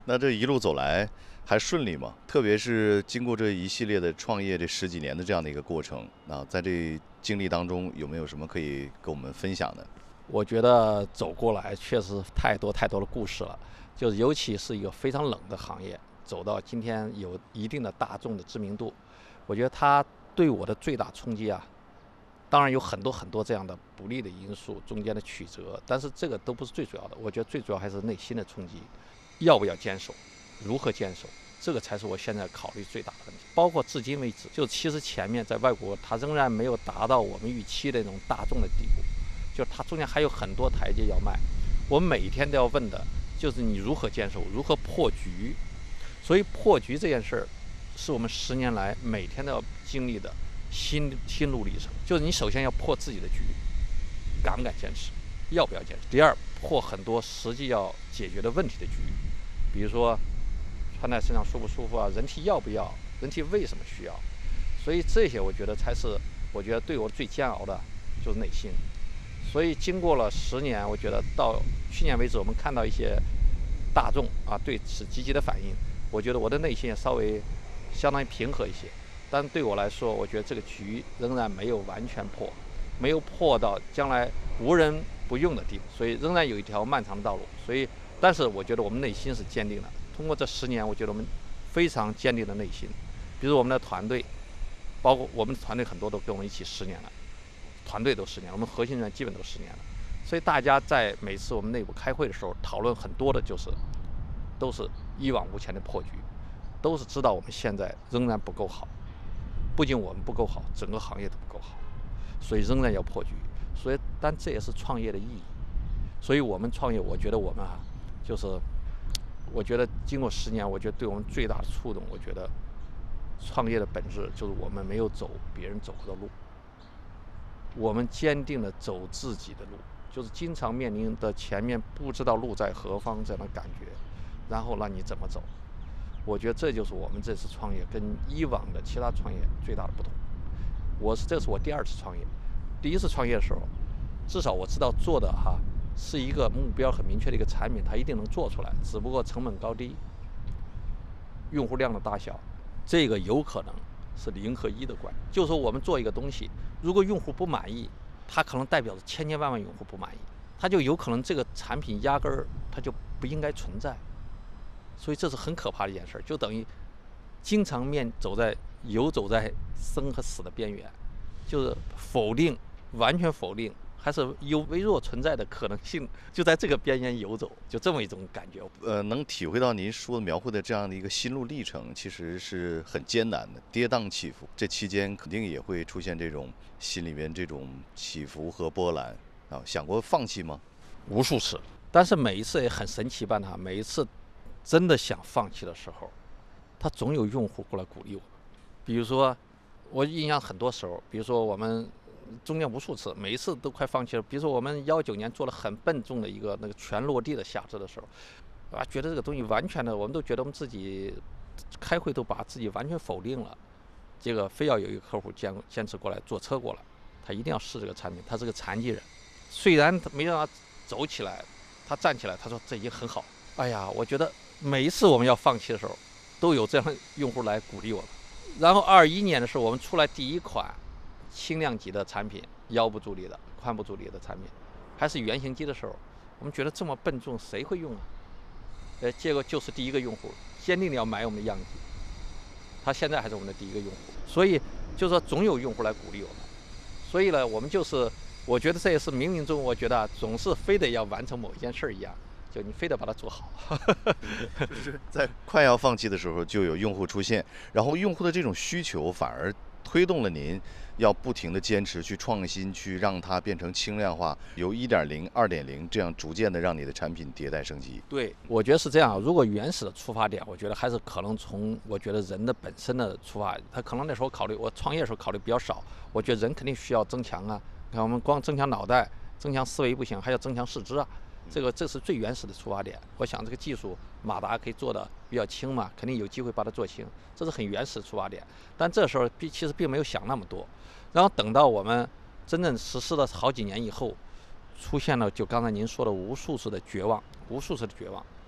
那这一路走来还顺利吗？特别是经过这一系列的创业这十几年的这样的一个过程，那在这经历当中有没有什么可以跟我们分享的？ 我觉得走过来确实太多太多的故事了，就是尤其是一个非常冷的行业，走到今天有一定的大众的知名度，我觉得它对我的最大冲击啊，当然有很多很多这样的不利的因素，中间的曲折，但是这个都不是最主要的。我觉得最主要还是内心的冲击，要不要坚守，如何坚守，这个才是我现在考虑最大的问题。包括至今为止，就其实前面在外国，它仍然没有达到我们预期的那种大众的地步，就它中间还有很多台阶要迈。我们每一天都要问的就是你如何坚守，如何破局。所以破局这件事儿，是我们10年来每天都要经历的心路历程。就是你首先要破自己的局，敢不敢坚持，要不要坚持。第二，破很多实际要解决的问题的局，比如说穿在身上舒不舒服啊，人体要不要，人体为什么需要。所以这些我觉得才是我觉得对我最煎熬的就是内心。所以经过了10年，我觉得到去年为止，我们看到一些大众啊对此积极的反应，我觉得我的内心也稍微相当于平和一些。但对我来说，我觉得这个局仍然没有完全破，没有破到将来无人不用的地步，所以仍然有一条漫长的道路。所以，但是我觉得我们内心是坚定的。通过这10年，我觉得我们非常坚定的内心。比如我们的团队，包括我们的团队很多都跟我们一起10年了，团队都10年了，我们核心人员基本都10年了。所以大家在每次我们内部开会的时候，讨论很多的就是都是一往无前的破局，都是知道我们现在仍然不够好，不仅我们不够好，整个行业都不够好，所以仍然要破局。所以，但这也是创业的意义。所以我们创业，我觉得我们就是，我觉得经过10年，我觉得对我们最大的触动，我觉得创业的本质就是我们没有走别人走过的路，我们坚定地走自己的路，就是经常面临的前面不知道路在何方这样的感觉，然后让你怎么走。我觉得这就是我们这次创业跟以往的其他创业最大的不同。这是我第2次创业，第1次创业的时候，至少我知道做的是一个目标很明确的一个产品，它一定能做出来，只不过成本高低、用户量的大小，这个有可能是0和1的关系。就是说我们做一个东西，如果用户不满意，它可能代表着千千万万用户不满意，它就有可能这个产品压根儿它就不应该存在。所以这是很可怕的一件事，就等于经常游走在生和死的边缘，就是否定，完全否定，还是有微弱存在的可能性，就在这个边缘游走，就这么一种感觉。 能体会到您描绘的这样的一个心路历程，其实是很艰难的，跌宕起伏。这期间肯定也会出现这种心里面这种起伏和波澜啊，想过放弃吗？ 无数次，但是每一次也很神奇般每一次真的想放弃的时候，他总有用户过来鼓励我。比如说，我印象很多时候，比如说我们中间无数次，每一次都快放弃了。比如说我们19年做了很笨重的一个那个全落地的下肢的时候，觉得这个东西完全的，我们都觉得我们自己开会都把自己完全否定了。这个非要有一个客户坚持过来坐车过来，他一定要试这个产品。他是个残疾人，虽然他没让他走起来，他站起来，他说这已经很好。哎呀，我觉得每一次我们要放弃的时候，都有这样的用户来鼓励我们。然后21年的时候，我们出来第1款轻量级的产品，腰部助力的、髋部助力的产品，还是原型机的时候，我们觉得这么笨重谁会用啊？结果就是第1个用户坚定的要买我们的样机，他现在还是我们的第1个用户。所以就是说总有用户来鼓励我们。所以呢，我们就是我觉得这也是冥冥中，我觉得总是非得要完成某一件事一样。就你非得把它做好， 就是在快要放弃的时候，就有用户出现，然后用户的这种需求反而推动了您要不停的坚持去创新，去让它变成轻量化，由1.0、2.0这样逐渐的让你的产品迭代升级。 对，我觉得是这样。如果原始的出发点，我觉得还是可能从我觉得人的本身的出发，他可能那时候我创业的时候考虑比较少。我觉得人肯定需要增强啊，你看我们光增强脑袋、增强思维不行，还要增强四肢啊。这是最原始的出发点。我想这个技术马达可以做的比较轻嘛，肯定有机会把它做轻，这是很原始的出发点。但这时候其实并没有想那么多。然后等到我们真正实施了好几年以后，出现了就刚才您说的无数次的绝望，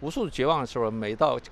无数绝望的时候，每到